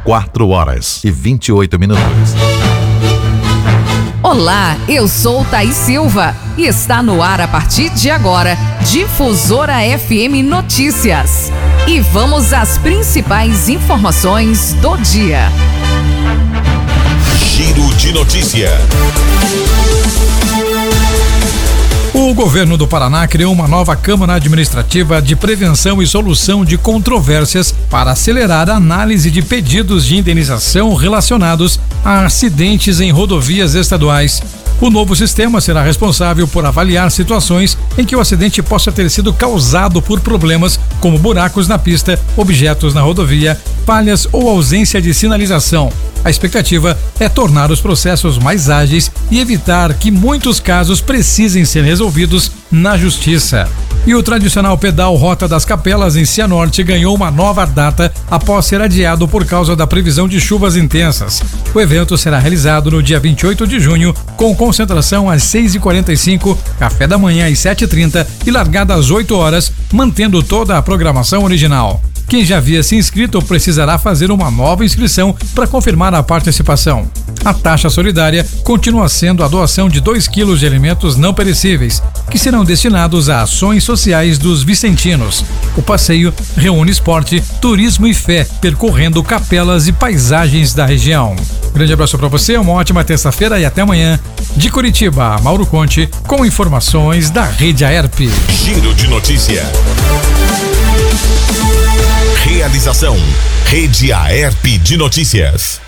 4h28. Olá, eu sou Thaís Silva e está no ar a partir de agora, Difusora FM Notícias. E vamos às principais informações do dia. Giro de notícia. O governo do Paraná criou uma nova Câmara Administrativa de Prevenção e Solução de Controvérsias para acelerar a análise de pedidos de indenização relacionados a acidentes em rodovias estaduais. O novo sistema será responsável por avaliar situações em que o acidente possa ter sido causado por problemas como buracos na pista, objetos na rodovia, falhas ou ausência de sinalização. A expectativa é tornar os processos mais ágeis e evitar que muitos casos precisem ser resolvidos na justiça. E o tradicional pedal Rota das Capelas em Cianorte ganhou uma nova data após ser adiado por causa da previsão de chuvas intensas. O evento será realizado no dia 28 de junho, com concentração às 6h45, café da manhã às 7h30 e largada às 8 horas, mantendo toda a programação original. Quem já havia se inscrito precisará fazer uma nova inscrição para confirmar a participação. A taxa solidária continua sendo a doação de 2 quilos de alimentos não perecíveis, que serão destinados a ações sociais dos vicentinos. O passeio reúne esporte, turismo e fé, percorrendo capelas e paisagens da região. Grande abraço para você, uma ótima terça-feira e até amanhã. De Curitiba, Mauro Conte, com informações da Rede Aerp. Giro de notícia. Realização: Rede Aerp de Notícias.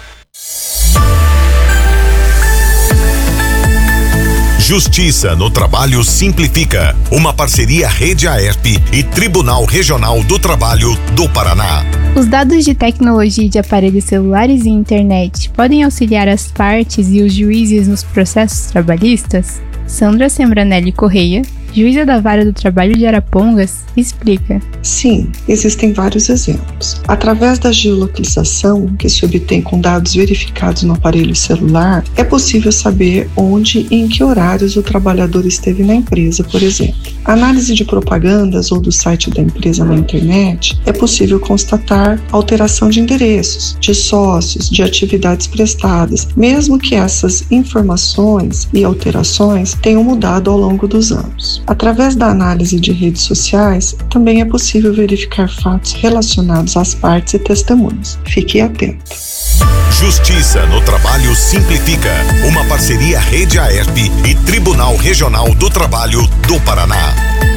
Justiça no Trabalho Simplifica, uma parceria Rede Aerp e Tribunal Regional do Trabalho do Paraná. Os dados de tecnologia de aparelhos celulares e internet podem auxiliar as partes e os juízes nos processos trabalhistas? Sandra Sembranelli Correia, juíza da Vara do Trabalho de Arapongas, explica. Sim, existem vários exemplos. Através da geolocalização, que se obtém com dados verificados no aparelho celular, é possível saber onde e em que horários o trabalhador esteve na empresa, por exemplo. A análise de propagandas ou do site da empresa na internet, é possível constatar alteração de endereços, de sócios, de atividades prestadas, mesmo que essas informações e alterações tenham mudado ao longo dos anos. Através da análise de redes sociais, também é possível verificar fatos relacionados às partes e testemunhas. Fique atento. Justiça no Trabalho Simplifica, uma parceria Rede Aerp e Tribunal Regional do Trabalho do Paraná.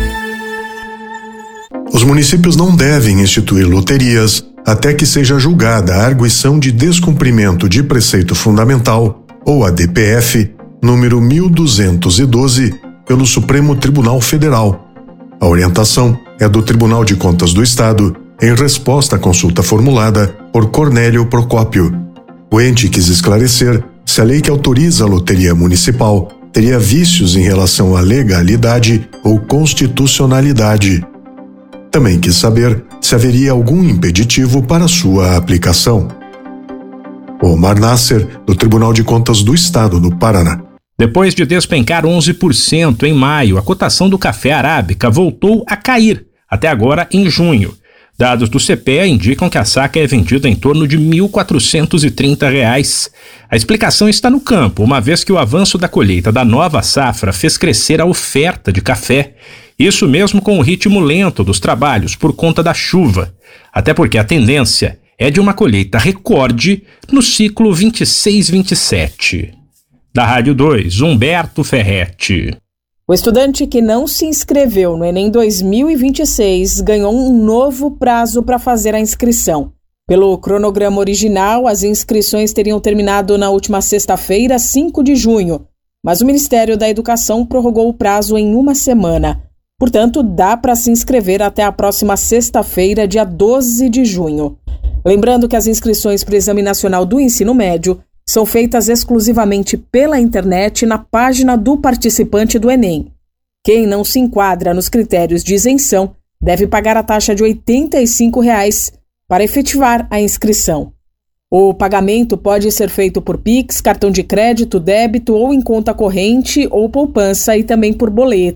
Os municípios não devem instituir loterias até que seja julgada a arguição de descumprimento de preceito fundamental, ou a DPF, número 1212, pelo Supremo Tribunal Federal. A orientação é do Tribunal de Contas do Estado, em resposta à consulta formulada por Cornélio Procópio. O ente quis esclarecer se a lei que autoriza a loteria municipal teria vícios em relação à legalidade ou constitucionalidade. Também quis saber se haveria algum impeditivo para sua aplicação. Omar Nasser, do Tribunal de Contas do Estado do Paraná. Depois de despencar 11% em maio, a cotação do café arábica voltou a cair, até agora em junho. Dados do CPEA indicam que a saca é vendida em torno de R$ 1.430. A explicação está no campo, uma vez que o avanço da colheita da nova safra fez crescer a oferta de café. Isso mesmo com o ritmo lento dos trabalhos por conta da chuva. Até porque a tendência é de uma colheita recorde no ciclo 26-27. Da Rádio 2, Humberto Ferretti. O estudante que não se inscreveu no Enem 2026 ganhou um novo prazo para fazer a inscrição. Pelo cronograma original, as inscrições teriam terminado na última sexta-feira, 5 de junho, mas o Ministério da Educação prorrogou o prazo em uma semana. Portanto, dá para se inscrever até a próxima sexta-feira, dia 12 de junho. Lembrando que as inscrições para o Exame Nacional do Ensino Médio são feitas exclusivamente pela internet na página do participante do Enem. Quem não se enquadra nos critérios de isenção deve pagar a taxa de R$ 85 para efetivar a inscrição. O pagamento pode ser feito por Pix, cartão de crédito, débito ou em conta corrente ou poupança e também por boleto.